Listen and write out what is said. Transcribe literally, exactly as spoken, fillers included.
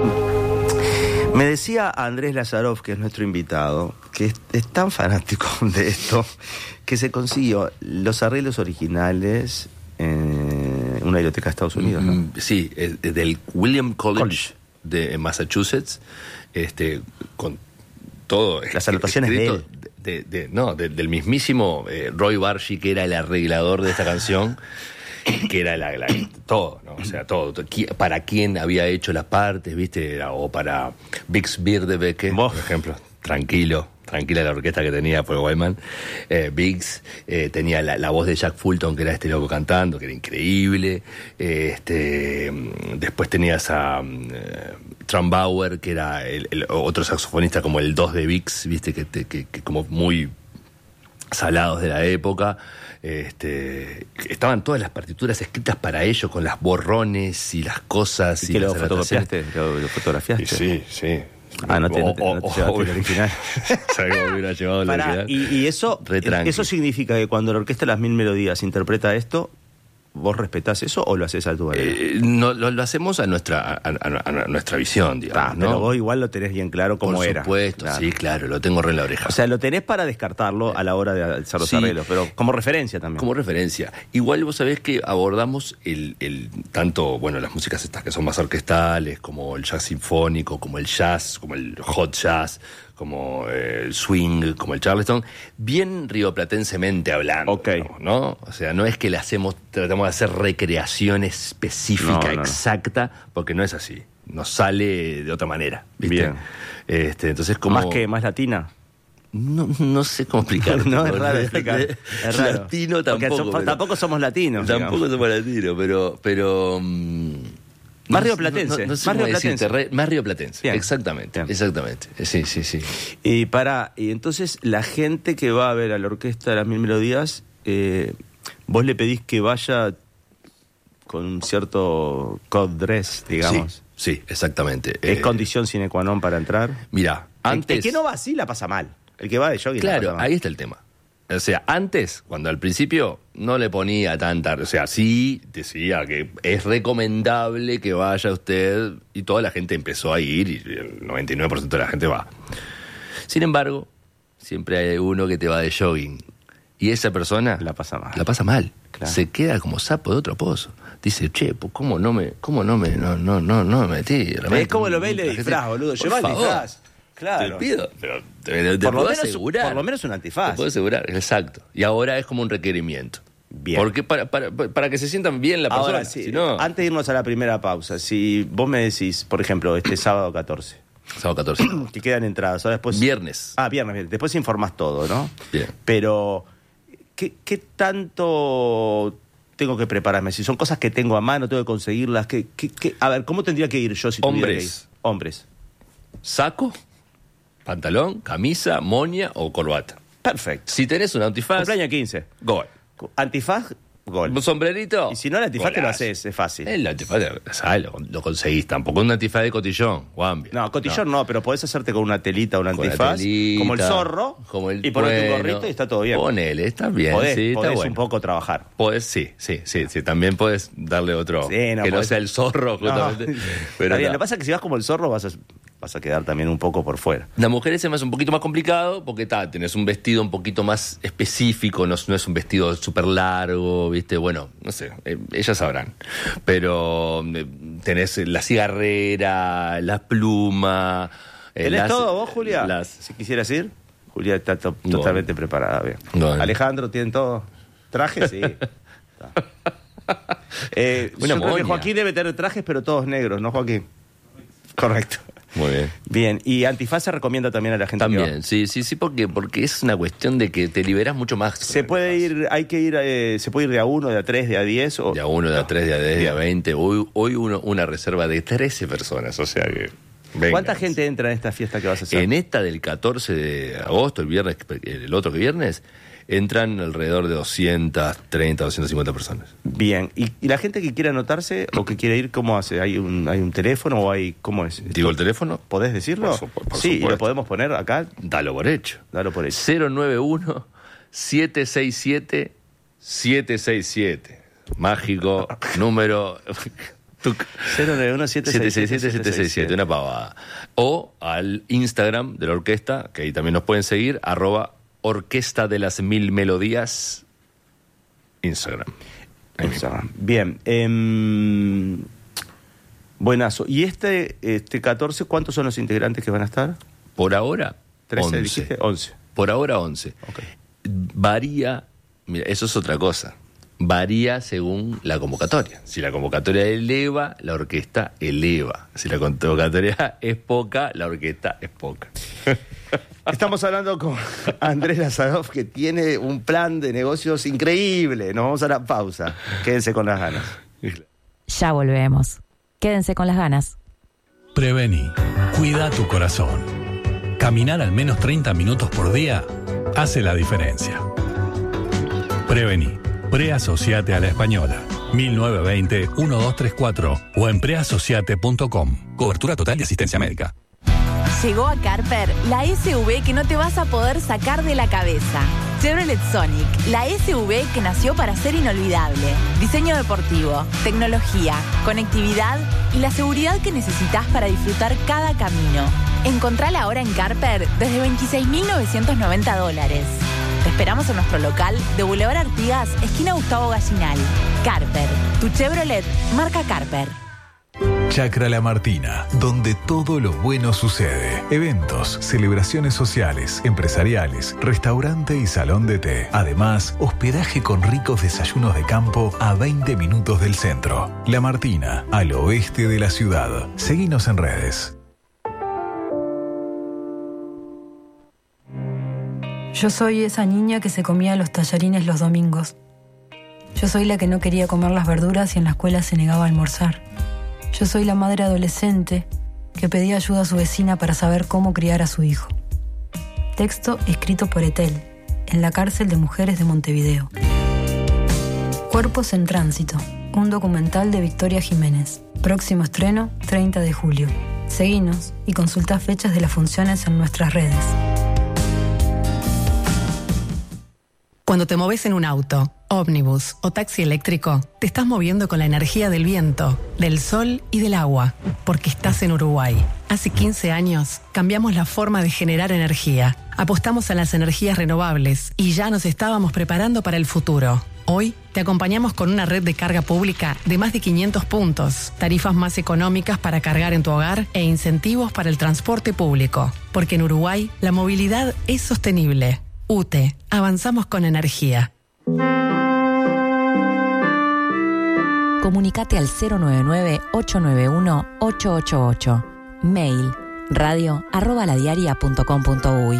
Me decía Andrés Lazarov, que es nuestro invitado, que es, es tan fanático de esto, que se consiguió los arreglos originales en una biblioteca de Estados Unidos, ¿no? Mm, sí, es del William College, College. de Massachusetts, este, con todo. Las anotaciones de él. De, de, no, de, del mismísimo eh, Roy Barshi, que era el arreglador de esta canción. Que era la, la, todo, ¿no? O sea, todo. Para quién había hecho las partes, ¿viste? Era, o para Bix Beiderbecke, por ejemplo. Tranquilo, tranquila la orquesta que tenía Paul Wyman. Eh, Bix eh, tenía la, la voz de Jack Fulton, que era este loco cantando, que era increíble. Eh, este Después tenías a um, eh, Trumbauer, que era el, el otro saxofonista como el dos de Bix, ¿viste? Que, que, que como muy salados de la época. Este, estaban todas las partituras escritas para ellos, con las borrones y las cosas. ¿Y, y que lo fotocopiaste? ¿Lo, lo fotografiaste? Sí, sí. Ah, no te, o, no te, no te o, llevaste o, el original. ¿Sabes cómo hubiera llevado el original? Y, y eso, eso significa que cuando la Orquesta de las Mil Melodías interpreta esto, ¿vos respetás eso o lo haces a tu manera? Eh, no, lo, lo hacemos a nuestra, a, a, a nuestra visión, digamos. Ah, ¿no? Pero vos igual lo tenés bien claro cómo Por era. Por supuesto, claro. Sí, claro, lo tengo re en la oreja. O sea, lo tenés para descartarlo a la hora de hacer los sí, arreglos, pero como referencia también. Como referencia. Igual vos sabés que abordamos el, el tanto, bueno, las músicas estas que son más orquestales, como el jazz sinfónico, como el jazz, como el hot jazz, como el swing, como el charleston, bien rioplatensemente hablando, okay. digamos, ¿no? O sea, no es que le hacemos, tratamos de hacer recreación específica, no, no, exacta, porque no es así. Nos sale de otra manera, ¿viste? Bien. Este, entonces, como... ¿Más que más latina? No, no sé cómo explicarlo. No, es raro explicar. Es raro. Latino tampoco. So, pero, tampoco somos latinos. Tampoco digamos. somos latinos, pero... pero um, Más rioplatense. No, no, no sé más rioplatense. Re, más rioplatense. Bien. Exactamente. Bien. Exactamente. Sí, sí, sí. Y para, y entonces la gente que va a ver a la Orquesta de las Mil Melodías, eh, vos le pedís que vaya con un cierto code dress, digamos. Sí, sí, exactamente. ¿Es eh, condición sine qua non para entrar? Mira, antes... El que no va así la pasa mal. El que va de jogging claro, la pasa mal. Ahí está el tema. O sea, antes, cuando al principio no le ponía tanta... O sea, sí decía que es recomendable que vaya usted, y toda la gente empezó a ir, y el noventa y nueve por ciento de la gente va. Sin embargo, siempre hay uno que te va de jogging, y esa persona... La pasa mal. La pasa mal. Claro. Se queda como sapo de otro pozo. Dice, che, pues ¿cómo no me... ¿Cómo no me... No, no, no, no me metí? Es como lo ve y le disfraz, boludo. Lleva el disfraz. Claro. Te pido, pero te, te por puedo lo menos, asegurar. Por lo menos un antifaz. Te puedo asegurar, exacto. Y ahora es como un requerimiento. Bien. Porque para, para, para que se sientan bien la persona. Ahora, sí, si no... antes de irnos a la primera pausa, si vos me decís, por ejemplo, este sábado catorce. Sábado catorce. Que quedan entradas. Ahora después... Viernes. Ah, viernes, viernes. Después informás todo, ¿no? Bien. Pero, ¿qué, qué tanto tengo que prepararme? Si son cosas que tengo a mano, tengo que conseguirlas. ¿Qué, qué, qué? A ver, ¿cómo tendría que ir yo si tuviera que ir? Hombres. Hombres. Saco, pantalón, camisa, moña o corbata. Perfecto. Si tenés un antifaz... Cumpleaños quince. Gol. Antifaz, gol. ¿Un sombrerito? Y si no, el antifaz golazo. te lo haces, es fácil. El antifaz, ¿sabes? Lo, lo conseguís. Tampoco un antifaz de cotillón, Juan. No, cotillón no. no, pero podés hacerte con una telita un con antifaz, telita, como el zorro, como el, y ponerte bueno, un gorrito y está todo bien. Ponele, está bien, podés, sí, podés está bueno. un poco trabajar. Podés, sí, sí, sí, sí. También podés darle otro, sí, no, que podés... no sea el zorro, justamente. No. Pero bien, no. Lo que pasa es que si vas como el zorro vas a, vas a quedar también un poco por fuera. Las mujeres es más un poquito más complicado porque ta, tenés un vestido un poquito más específico, no, no es un vestido súper largo, ¿viste? Bueno, no sé, eh, ellas sabrán. Pero eh, tenés la cigarrera, la pluma... Eh, ¿Tenés las, todo vos, Julia? Las... Si quisieras ir, Julia está to- No. totalmente preparada. Bien. No. Alejandro, ¿tienen todo? ¿Trajes? Sí. eh, Una yo creo que moña. Joaquín debe tener trajes, pero todos negros, ¿no, Joaquín? Correcto. Muy bien. Bien, y antifaz se recomienda también a la gente que También, va. sí, sí, sí, porque, porque es una cuestión de que te liberas mucho más. Se puede ir, hay que ir, eh, se puede ir de a uno, de a tres, de a diez o... De a uno, de a tres, de a diez, de a veinte. Hoy, hoy uno, una reserva de trece personas, o sea que... vengan. ¿Cuánta gente entra en esta fiesta que vas a hacer? En esta del catorce de agosto, el viernes, el otro que viernes, entran alrededor de doscientas treinta, doscientas cincuenta personas. Bien, ¿Y, y la gente que quiere anotarse o que quiere ir, cómo hace? ¿Hay un, hay un teléfono o hay, cómo es? ¿Digo el teléfono? ¿Podés decirlo? Por su- por sí, y supuesto. lo podemos poner acá. Dalo por hecho. Dalo por hecho. cero nueve uno, siete seis siete, siete seis siete. Mágico número cero nueve uno siete seis siete siete seis siete, una pavada. O al Instagram de la orquesta, que ahí también nos pueden seguir, arroba Orquesta de las Mil Melodías, Instagram. Instagram. Bien. Eh, buenazo. ¿Y este, este catorce, cuántos son los integrantes que van a estar? Por ahora, trece, once. Dijiste, once. Por ahora, once. Okay. Varía, mira, eso es otra cosa. Varía según la convocatoria. Si la convocatoria eleva, la orquesta eleva. Si la convocatoria es poca, la orquesta es poca. Estamos hablando con Andrés Lazarov, que tiene un plan de negocios increíble. Nos vamos a la pausa. Quédense con las ganas. Ya volvemos. Quédense con las ganas. Prevení. Cuida tu corazón. Caminar al menos treinta minutos por día hace la diferencia. Prevení. Preasociate a la Española. mil novecientos veinte, doce treinta y cuatro o en preasociate punto com. Cobertura total y asistencia médica. Llegó a Carper la S U V que no te vas a poder sacar de la cabeza. Chevrolet Sonic, la S U V que nació para ser inolvidable. Diseño deportivo, tecnología, conectividad y la seguridad que necesitas para disfrutar cada camino. Encontrala ahora en Carper desde veintiséis mil novecientos noventa dólares. Te esperamos en nuestro local de Boulevard Artigas, esquina Gustavo Gallinal. Carper, tu Chevrolet, marca Carper. Chacra La Martina, donde todo lo bueno sucede. Eventos, celebraciones sociales, empresariales, restaurante y salón de té. Además, hospedaje con ricos desayunos de campo a veinte minutos del centro. La Martina, al oeste de la ciudad. Seguinos en redes. Yo soy esa niña que se comía los tallarines los domingos. Yo soy la que no quería comer las verduras y en la escuela se negaba a almorzar. Yo soy la madre adolescente que pedía ayuda a su vecina para saber cómo criar a su hijo. Texto escrito por Etel, en la cárcel de mujeres de Montevideo. Cuerpos en tránsito, un documental de Victoria Jiménez. Próximo estreno, treinta de julio. Seguinos y consultá fechas de las funciones en nuestras redes. Cuando te moves en un auto, ómnibus o taxi eléctrico, te estás moviendo con la energía del viento, del sol y del agua, porque estás en Uruguay. Hace quince años cambiamos la forma de generar energía, apostamos a las energías renovables y ya nos estábamos preparando para el futuro. Hoy te acompañamos con una red de carga pública de más de quinientos puntos, tarifas más económicas para cargar en tu hogar e incentivos para el transporte público, porque en Uruguay la movilidad es sostenible. U T E, avanzamos con energía. Comunicate al cero nueve nueve, ocho nueve uno, ocho ocho ocho. Mail radio arroba ladiaria punto com punto uy.